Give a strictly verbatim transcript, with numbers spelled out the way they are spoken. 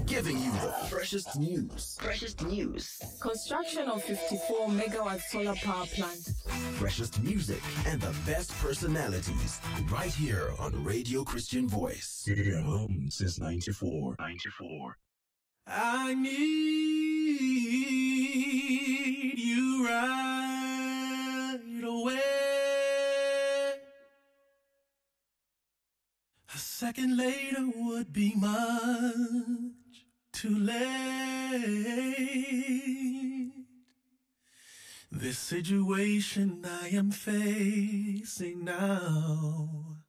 giving you the freshest news. Freshest news. Construction of fifty-four megawatt solar power plant. Freshest music and the best personalities right here on Radio Christian Voice. Here home since ninety-four. ninety-four. I need you right away. A second later would be much too late. This situation I am facing now